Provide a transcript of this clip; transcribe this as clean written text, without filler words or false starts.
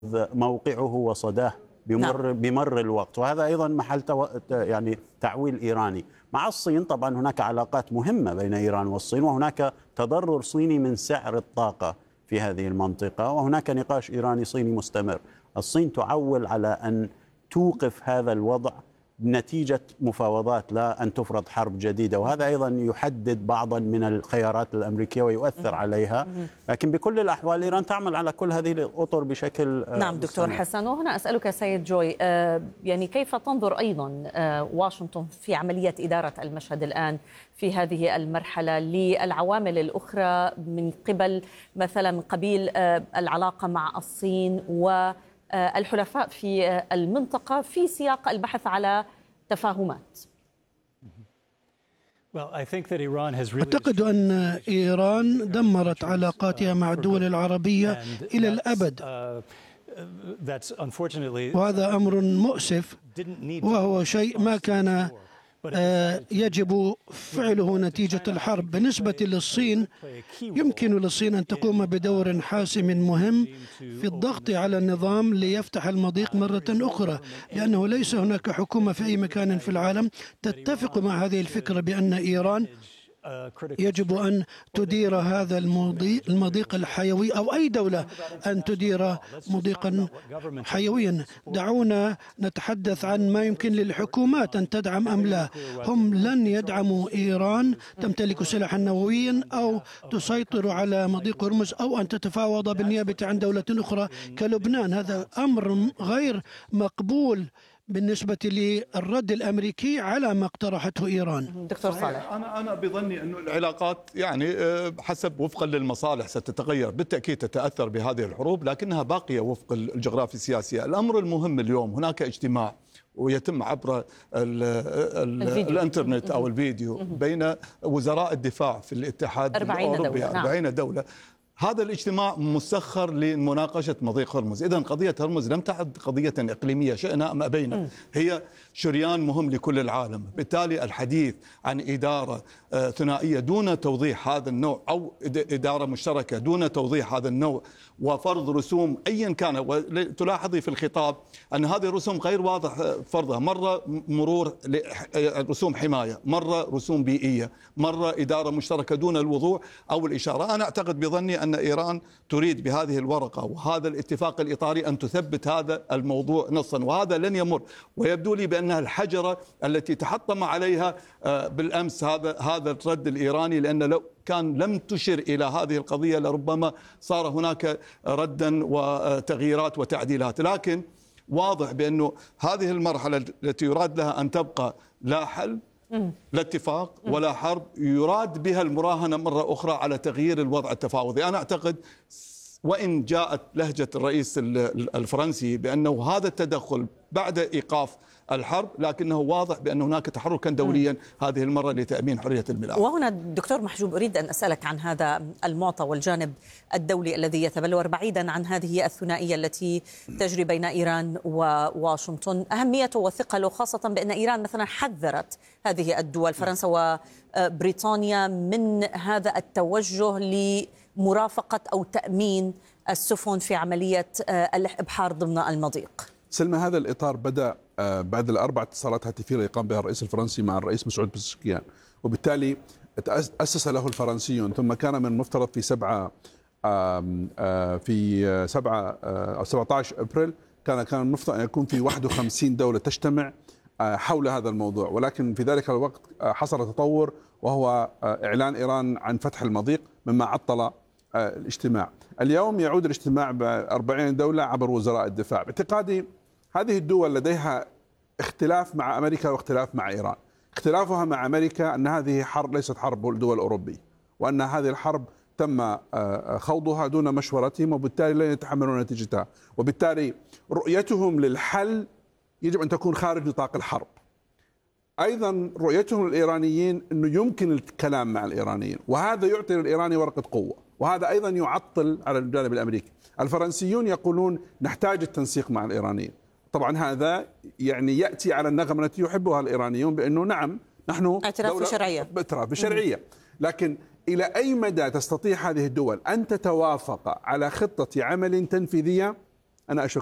موقعه وصداه بمر الوقت، وهذا أيضا محل يعني تعويل إيراني. مع الصين طبعا هناك علاقات مهمة بين إيران والصين، وهناك تضرر صيني من سعر الطاقة في هذه المنطقة، وهناك نقاش إيراني صيني مستمر. الصين تعول على أن توقف هذا الوضع نتيجة مفاوضات، لا أن تفرض حرب جديدة، وهذا أيضا يحدد بعضا من الخيارات الأمريكية ويؤثر عليها. لكن بكل الأحوال إيران تعمل على كل هذه الأطر بشكل نعم دكتور حسن. وهنا أسألك سيد جوي، يعني كيف تنظر أيضا واشنطن في عملية إدارة المشهد الآن في هذه المرحلة للعوامل الأخرى من قبل مثلا من قبيل العلاقة مع الصين والحلفاء في المنطقة في سياق البحث على تفاهمات؟ أعتقد أن إيران دمرت علاقاتها مع الدول العربية إلى الأبد، وهذا أمر مؤسف، وهو شيء ما كان يجب فعله نتيجة الحرب. بالنسبة للصين، يمكن للصين أن تقوم بدور حاسم مهم في الضغط على النظام ليفتح المضيق مرة أخرى، لأنه ليس هناك حكومة في أي مكان في العالم تتفق مع هذه الفكرة بأن إيران يجب أن تدير هذا المضيق الحيوي، أو أي دولة أن تدير مضيقا حيويا. دعونا نتحدث عن ما يمكن للحكومات أن تدعم أم لا. هم لن يدعموا إيران تمتلك سلاحا نوويا أو تسيطر على مضيق هرمز أو أن تتفاوض بالنيابة عن دولة أخرى كلبنان. هذا أمر غير مقبول بالنسبة للرد الأمريكي على ما اقترحته إيران. دكتور صالح، أنا بظني أن العلاقات يعني حسب وفقا للمصالح ستتغير، بالتأكيد تتأثر بهذه الحروب، لكنها باقية وفق الجغرافيا السياسية. الأمر المهم اليوم هناك اجتماع ويتم عبر الانترنت أو الفيديو بين وزراء الدفاع في الاتحاد الأوروبي 40 دولة. هذا الاجتماع مسخر لمناقشة مضيق هرمز. إذن قضية هرمز لم تعد قضية إقليمية شئنا أم أبينا، هي شريان مهم لكل العالم. بالتالي الحديث عن إدارة ثنائية دون توضيح هذا النوع أو إدارة مشتركة دون توضيح هذا النوع وفرض رسوم أيا كان، وتلاحظي في الخطاب أن هذه الرسوم غير واضح فرضها، مرة مرور رسوم حماية، مرة رسوم بيئية، مرة إدارة مشتركة دون الوضوح أو الإشارة. أنا أعتقد بظني أن إيران تريد بهذه الورقة وهذا الاتفاق الإطاري أن تثبت هذا الموضوع نصا، وهذا لن يمر. ويبدو لي بأنها الحجرة التي تحطم عليها بالأمس هذا الرد الإيراني، لأن لو كان لم تشر إلى هذه القضية لربما صار هناك ردا وتغييرات وتعديلات. لكن واضح بأنه هذه المرحلة التي يراد لها أن تبقى لا حل لا اتفاق ولا حرب، يراد بها المراهنة مرة أخرى على تغيير الوضع التفاوضي. أنا أعتقد وإن جاءت لهجة الرئيس الفرنسي بأنه هذا التدخل بعد إيقاف الحرب، لكنه واضح بأن هناك تحركا دوليا هذه المرة لتأمين حرية الملاحة. وهنا دكتور محجوب أريد أن أسألك عن هذا المعطى والجانب الدولي الذي يتبلور بعيدا عن هذه الثنائية التي تجري بين إيران وواشنطن، أهميته وثقله، خاصة بأن إيران مثلا حذرت هذه الدول فرنسا وبريطانيا من هذا التوجه لمرافقة أو تأمين السفن في عملية الإبحار ضمن المضيق. سلمى، هذا الإطار بدأ بعد الأربع اتصالات هاتفية اللي قام بها الرئيس الفرنسي مع الرئيس مسعود بزشكيان، وبالتالي أسس له الفرنسيون، ثم كان من المفترض في 7 أو 17 أبريل كان المفترض أن يكون في 51 دولة تجتمع حول هذا الموضوع، ولكن في ذلك الوقت حصل تطور وهو إعلان إيران عن فتح المضيق مما عطل الاجتماع. اليوم يعود الاجتماع ب40 دولة عبر وزراء الدفاع. باعتقادي هذه الدول لديها اختلاف مع أمريكا واختلاف مع إيران. اختلافها مع أمريكا أن هذه حرب ليست حرب الدول الأوروبية، وأن هذه الحرب تم خوضها دون مشورتهم، وبالتالي لن يتحملون نتيجتها، وبالتالي رؤيتهم للحل يجب أن تكون خارج نطاق الحرب. أيضا رؤيتهم للإيرانيين أنه يمكن الكلام مع الإيرانيين، وهذا يعطي للإيراني ورقة قوة، وهذا أيضا يعطل على الجانب الأمريكي. الفرنسيون يقولون نحتاج التنسيق مع الإيرانيين. طبعا هذا يعني يأتي على النغمة التي يحبها الإيرانيون بأنه نعم نحن اعتراف بشرعية، اعتراف بشرعية، لكن إلى أي مدى تستطيع هذه الدول أن تتوافق على خطة عمل تنفيذية أنا أشك